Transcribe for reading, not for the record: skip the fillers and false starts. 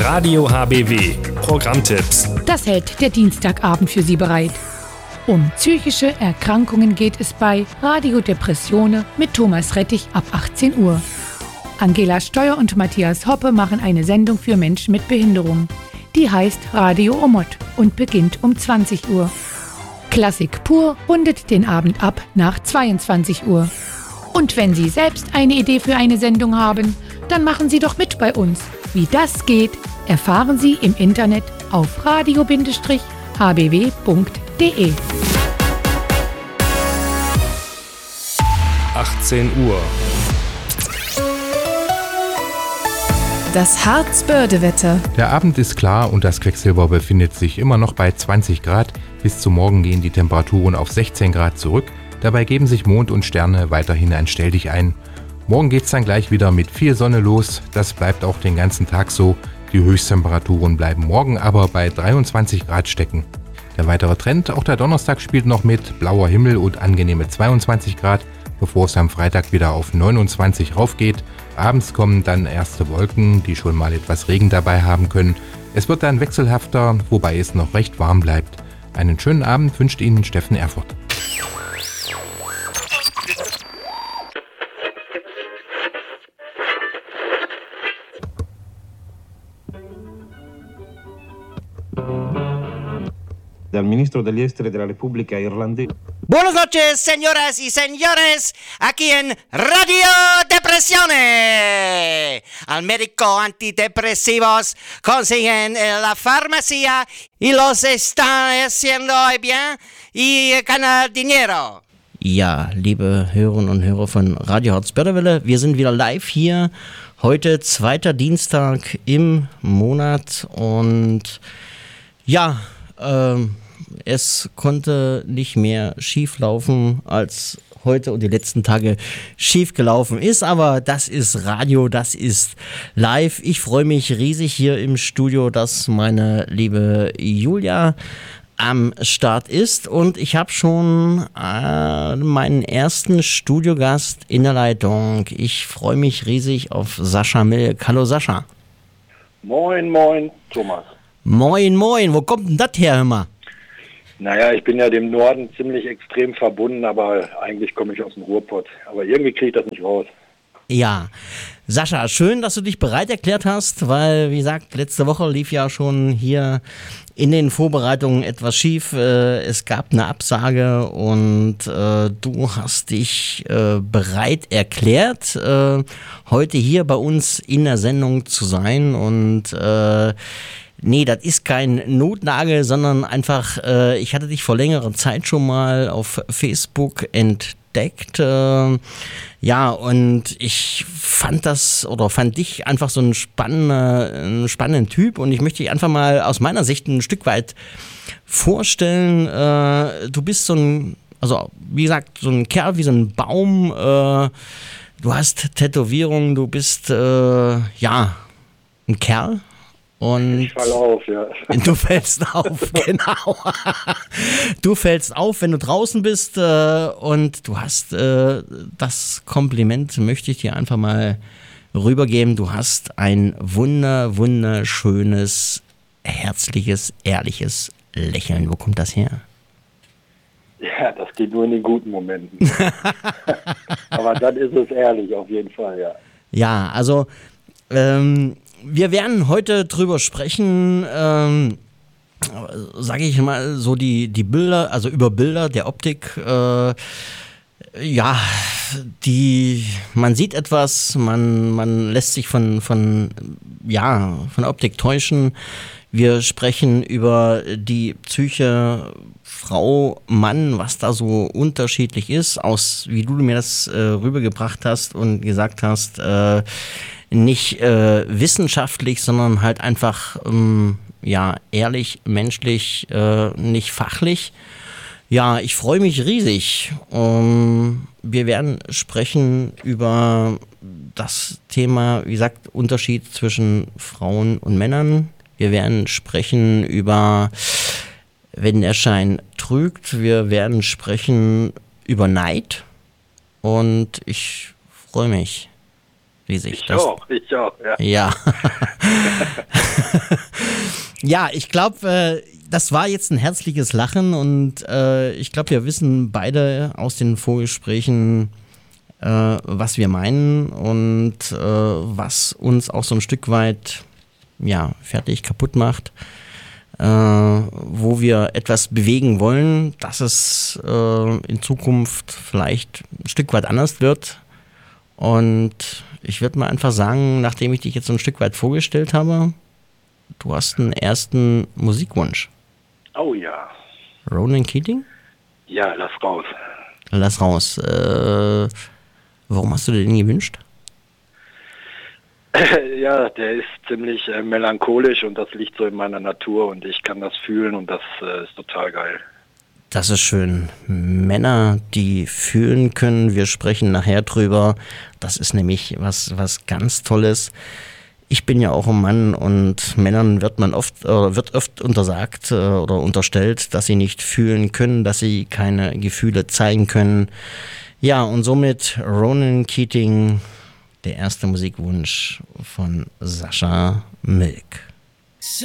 Radio HBW. Programmtipps. Das hält der Dienstagabend für Sie bereit. Um psychische Erkrankungen geht es bei Radio Depressione mit Thomas Rettich ab 18 Uhr. Angela Steuer und Matthias Hoppe machen eine Sendung für Menschen mit Behinderung. Die heißt Radio Omot und beginnt um 20 Uhr. Klassik pur rundet den Abend ab nach 22 Uhr. Und wenn Sie selbst eine Idee für eine Sendung haben, dann machen Sie doch mit bei uns. Wie das geht, erfahren Sie im Internet auf radio-hbw.de. 18 Uhr. Das Harzbörde-Wetter. Der Abend ist klar und das Quecksilber befindet sich immer noch bei 20 Grad. Bis zum Morgen gehen die Temperaturen auf 16 Grad zurück. Dabei geben sich Mond und Sterne weiterhin ein Stelldich ein. Morgen geht's dann gleich wieder mit viel Sonne los. Das bleibt auch den ganzen Tag so. Die Höchsttemperaturen bleiben morgen aber bei 23 Grad stecken. Der weitere Trend, auch der Donnerstag spielt noch mit. Blauer Himmel und angenehme 22 Grad, bevor es am Freitag wieder auf 29 raufgeht. Abends kommen dann erste Wolken, die schon mal etwas Regen dabei haben können. Es wird dann wechselhafter, wobei es noch recht warm bleibt. Einen schönen Abend wünscht Ihnen Steffen Erfurt. Dal ministro degli esteri della Repubblica Irlandese. Buenas noches, señoras y señores, aquí en Radio Depresione. Al médico antidepresivos consiguen en la farmacia y los están haciendo bien y ganan dinero. Ja, liebe Hörerinnen und Hörer von Radio Harzbörde, wir sind wieder live hier. Heute zweiter Dienstag im Monat und ja, es konnte nicht mehr schief laufen, als heute und die letzten Tage schief gelaufen ist. Aber das ist Radio, das ist live. Ich freue mich riesig hier im Studio, dass meine liebe Julia am Start ist. Und ich habe schon meinen ersten Studiogast in der Leitung. Ich freue mich riesig auf Sascha Milk. Hallo Sascha. Moin, moin, Thomas. Moin, moin. Wo kommt denn das her, hör mal? Naja, ich bin ja dem Norden ziemlich extrem verbunden, aber eigentlich komme ich aus dem Ruhrpott. Aber irgendwie kriege ich das nicht raus. Ja, Sascha, schön, dass du dich bereit erklärt hast, weil, wie gesagt, letzte Woche lief ja schon hier in den Vorbereitungen etwas schief. Es gab eine Absage und du hast dich bereit erklärt, heute hier bei uns in der Sendung zu sein und nee, das ist kein Notnagel, sondern einfach, ich hatte dich vor längerer Zeit schon mal auf Facebook entdeckt. Ja, und ich fand dich einfach so einen spannenden Typ und ich möchte dich einfach mal aus meiner Sicht ein Stück weit vorstellen. Du bist wie gesagt, so ein Kerl wie so ein Baum. Du hast Tätowierungen, du bist, ein Kerl. Und ich falle auf, ja. Du fällst auf, genau. Du fällst auf, wenn du draußen bist und du hast das Kompliment, möchte ich dir einfach mal rübergeben. Du hast ein wunderschönes, herzliches, ehrliches Lächeln. Wo kommt das her? Ja, das geht nur in den guten Momenten. Aber dann ist es ehrlich, auf jeden Fall, ja. Ja, also wir werden heute drüber sprechen, sage ich mal, so die Bilder, also über Bilder der Optik, man sieht etwas, man lässt sich von Optik täuschen. Wir sprechen über die Psyche Frau, Mann, was da so unterschiedlich ist, wie du mir das rübergebracht hast und gesagt hast, nicht wissenschaftlich, sondern halt einfach ehrlich, menschlich, nicht fachlich. Ja, ich freue mich riesig. Wir werden sprechen über das Thema, wie gesagt, Unterschied zwischen Frauen und Männern. Wir werden sprechen über, wenn der Schein trügt. Wir werden sprechen über Neid. Und ich freue mich riesig. Ich auch, ja. Ja. Ja, ich glaube, das war jetzt ein herzliches Lachen und ich glaube, wir wissen beide aus den Vorgesprächen, was wir meinen und was uns auch so ein Stück weit fertig kaputt macht, wo wir etwas bewegen wollen, dass es in Zukunft vielleicht ein Stück weit anders wird. Und ich würde mal einfach sagen, nachdem ich dich jetzt so ein Stück weit vorgestellt habe, du hast einen ersten Musikwunsch. Oh ja. Ronan Keating? Ja, lass raus. Lass raus. Warum hast du dir den gewünscht? Ja, der ist ziemlich melancholisch und das liegt so in meiner Natur und ich kann das fühlen und das ist total geil. Das ist schön. Männer, die fühlen können, wir sprechen nachher drüber. Das ist nämlich was ganz Tolles. Ich bin ja auch ein Mann und Männern wird oft untersagt oder unterstellt, dass sie nicht fühlen können, dass sie keine Gefühle zeigen können. Ja, und somit Ronan Keating, der erste Musikwunsch von Sascha Milk.